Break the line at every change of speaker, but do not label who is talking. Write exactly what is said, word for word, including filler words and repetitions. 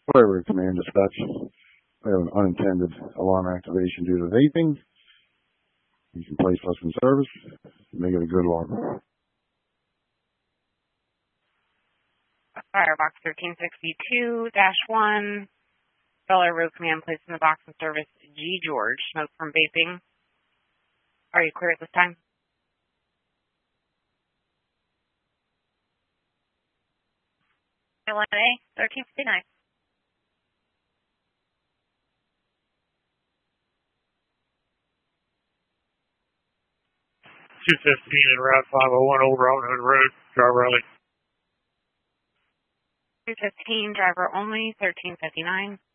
Fire Command Dispatch. We have an unintended alarm activation due to vaping. You can place us in service. Make it a good alarm.
Firebox thirteen sixty-two dash one. Bel-Air Road Command placed in the box in service. G. George. Smoke from vaping. Are you clear at this time?
one A, thirteen fifty-nine.
two fifteen and Route five oh one, Old Robin Hood Road, driver only.
two fifteen, driver only, thirteen fifty-nine.